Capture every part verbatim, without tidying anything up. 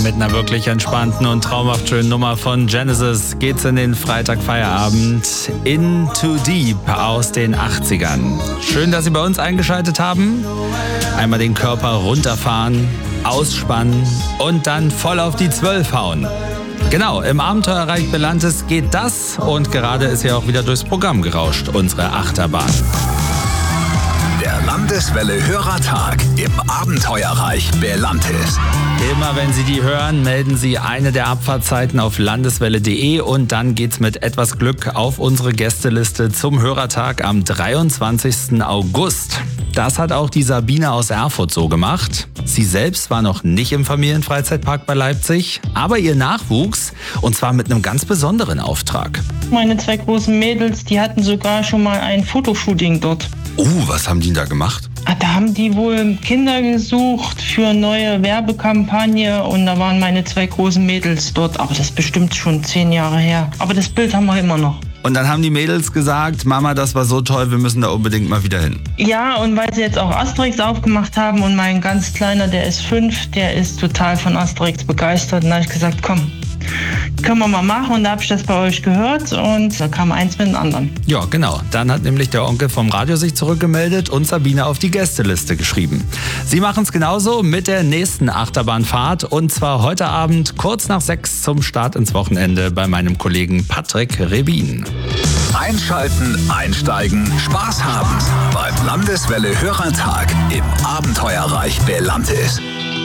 Mit einer wirklich entspannten und traumhaft schönen Nummer von Genesis geht's in den Freitagfeierabend. In Too Deep aus den achtzigern. Schön, dass Sie bei uns eingeschaltet haben. Einmal den Körper runterfahren, ausspannen und dann voll auf die zwölf hauen. Genau, im Abenteuerreich Belantes geht das und gerade ist ja auch wieder durchs Programm gerauscht, unsere Achterbahn. Der Landeswelle Hörertag im Abenteuerreich Belantes. Immer wenn Sie die hören, melden Sie eine der Abfahrtzeiten auf landeswelle punkt de und dann geht's mit etwas Glück auf unsere Gästeliste zum Hörertag am dreiundzwanzigsten August. Das hat auch die Sabine aus Erfurt so gemacht. Sie selbst war noch nicht im Familienfreizeitpark bei Leipzig, aber ihr Nachwuchs, und zwar mit einem ganz besonderen Auftrag. Meine zwei großen Mädels, die hatten sogar schon mal ein Fotoshooting dort. Oh, was haben die da gemacht? Da haben die wohl Kinder gesucht für eine neue Werbekampagne und da waren meine zwei großen Mädels dort. Aber das ist bestimmt schon zehn Jahre her. Aber das Bild haben wir immer noch. Und dann haben die Mädels gesagt, Mama, das war so toll, wir müssen da unbedingt mal wieder hin. Ja, und weil sie jetzt auch Asterix aufgemacht haben und mein ganz Kleiner, der ist fünf, der ist total von Asterix begeistert. Und da habe ich gesagt, komm, können wir mal machen. Und da habe ich das bei euch gehört und da kam eins mit dem anderen. Ja, genau. Dann hat nämlich der Onkel vom Radio sich zurückgemeldet und Sabine auf die Gästeliste geschrieben. Sie machen es genauso mit der nächsten Achterbahnfahrt und zwar heute Abend kurz nach sechs zum Start ins Wochenende bei meinem Kollegen Patrick Rebin. Einschalten, einsteigen, Spaß haben beim Landeswelle Hörertag im Abenteuerreich Belantes.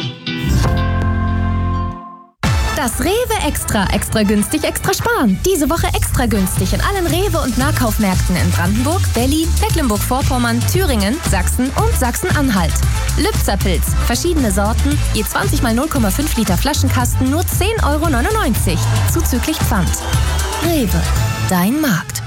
Das Rewe Extra. Extra günstig, extra sparen. Diese Woche extra günstig in allen Rewe- und Nahkaufmärkten in Brandenburg, Berlin, Mecklenburg-Vorpommern, Thüringen, Sachsen und Sachsen-Anhalt. Lübzer-Pilz. Verschiedene Sorten. Je zwanzig mal null Komma fünf Liter Flaschenkasten nur zehn Euro neunundneunzig. Zuzüglich Pfand. Rewe. Dein Markt.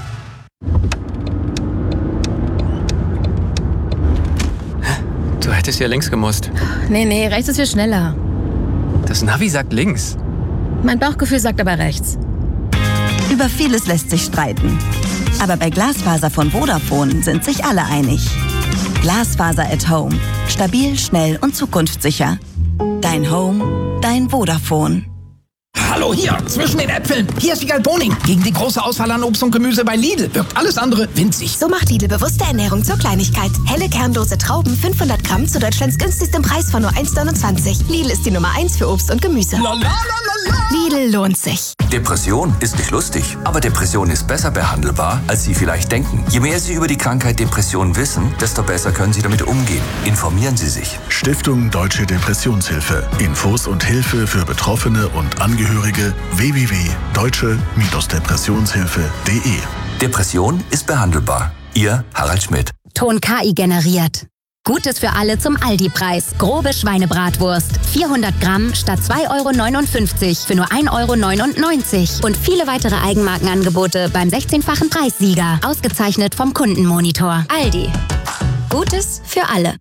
Du hättest ja links gemusst. Nee, nee, rechts ist viel schneller. Das Navi sagt links. Mein Bauchgefühl sagt aber rechts. Über vieles lässt sich streiten. Aber bei Glasfaser von Vodafone sind sich alle einig. Glasfaser at Home. Stabil, schnell und zukunftssicher. Dein Home, dein Vodafone. Hallo hier, zwischen den Äpfeln. Hier ist Wiegald Boning. Gegen die große Auswahl an Obst und Gemüse bei Lidl wirkt alles andere winzig. So macht Lidl bewusste Ernährung zur Kleinigkeit. Helle kernlose Trauben, fünfhundert Gramm zu Deutschlands günstigstem Preis von nur eins neunundzwanzig. Lidl ist die Nummer eins für Obst und Gemüse. La, la, la, la, la. Lidl lohnt sich. Depression ist nicht lustig, aber Depression ist besser behandelbar, als Sie vielleicht denken. Je mehr Sie über die Krankheit Depression wissen, desto besser können Sie damit umgehen. Informieren Sie sich. Stiftung Deutsche Depressionshilfe. Infos und Hilfe für Betroffene und Angehörige w w w punkt deutsche Depressionshilfe punkt de. Depression ist behandelbar. Ihr Harald Schmidt. Ton K I generiert. Gutes für alle zum Aldi-Preis. Grobe Schweinebratwurst. vierhundert Gramm statt zwei Euro neunundfünfzig für nur ein Euro neunundneunzig. Und viele weitere Eigenmarkenangebote beim sechzehnfachen Preissieger. Ausgezeichnet vom Kundenmonitor. Aldi. Gutes für alle.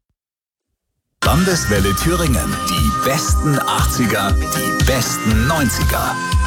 Landeswelle Thüringen. Die besten achtziger, die besten neunziger.